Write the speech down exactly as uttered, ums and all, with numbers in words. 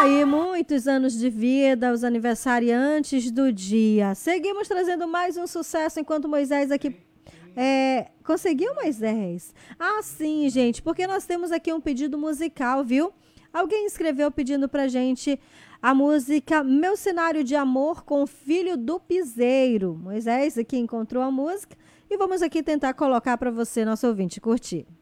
aí, muitos anos de vida, os aniversariantes do dia. Seguimos trazendo mais um sucesso enquanto Moisés aqui... É, conseguiu, Moisés? Ah, sim, gente, porque nós temos aqui um pedido musical, viu? Alguém escreveu pedindo pra gente a música Meu Cenário de Amor com o Filho do Piseiro. Moisés aqui encontrou a música e vamos aqui tentar colocar para você, nosso ouvinte, curtir.